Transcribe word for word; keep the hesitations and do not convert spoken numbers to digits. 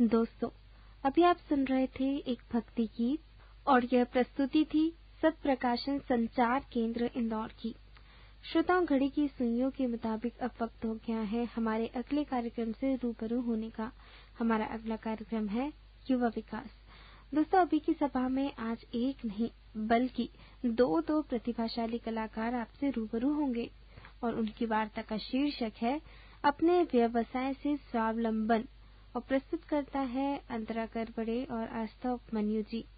दोस्तों, अभी आप सुन रहे थे एक भक्ति गीत और यह प्रस्तुति थी सत प्रकाशन संचार केंद्र इंदौर की। श्रोताओं, घड़ी की सुइयों के मुताबिक अब वक्त हो गया है हमारे अगले कार्यक्रम से रूबरू होने का। हमारा अगला कार्यक्रम है युवा विकास। दोस्तों, अभी की सभा में आज एक नहीं बल्कि दो दो प्रतिभाशाली कलाकार आपसे रूबरू होंगे और उनकी वार्ता का शीर्षक है अपने व्यवसाय से स्वावलंबन और प्रस्तुत करता है अंतरा करबड़े और आस्था उपमन्यु जी।